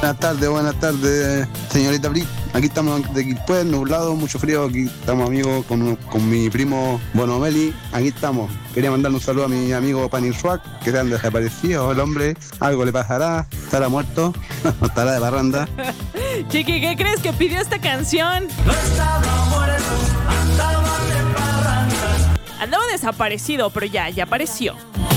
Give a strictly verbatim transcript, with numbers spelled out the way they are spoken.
Buenas tardes, buenas tardes, señorita Brit. Aquí estamos de Quilpué, nublado, mucho frío. Aquí estamos amigos con, con mi primo Bonomeli. Aquí estamos. Quería mandarle un saludo a mi amigo Paniswak, que se han desaparecido. El hombre, algo le pasará. Estará muerto, no estará de barranda. Chiqui, ¿qué crees que pidió esta canción? No estaba muerto, andaba de parranda. Andaba desaparecido, pero ya, ya apareció.